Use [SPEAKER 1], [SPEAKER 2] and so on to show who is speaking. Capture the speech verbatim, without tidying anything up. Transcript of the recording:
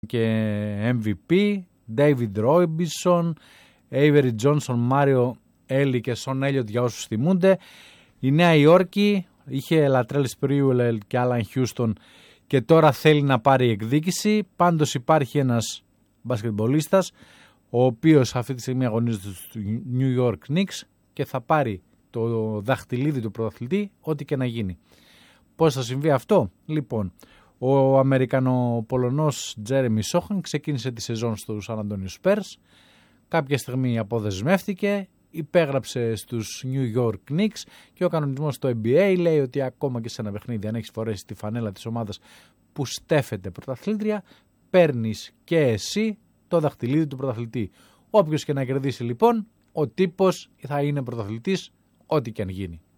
[SPEAKER 1] και εμ βι πι, David Robinson, Avery Johnson, Mario Ellie και Son Elliott για όσους θυμούνται. Η Νέα Υόρκη είχε Latrell Sprewell και Alan Houston και τώρα θέλει να πάρει εκδίκηση. Πάντως υπάρχει ένας μπασκετμπολίστας ο οποίος αυτή τη στιγμή αγωνίζεται στο New York Knicks και θα πάρει το δαχτυλίδι του πρωταθλητή ό,τι και να γίνει. Πώς θα συμβεί αυτό? Λοιπόν, ο Αμερικανο-Πολωνός Jeremy Sochan ξεκίνησε τη σεζόν στους San Antonio Spurs. Κάποια στιγμή αποδεσμεύτηκε, υπέγραψε στους New York Knicks και ο κανονισμός στο εν μπι έι λέει ότι ακόμα και σε ένα παιχνίδι, αν έχεις φορέσει τη φανέλα της ομάδας που στέφεται πρωταθλήτρια, παίρνεις και εσύ το δαχτυλίδι του πρωταθλητή. Όποιος και να κερδίσει λοιπόν, ο τύπος θα είναι πρωταθλητής ό,τι και αν γίνει.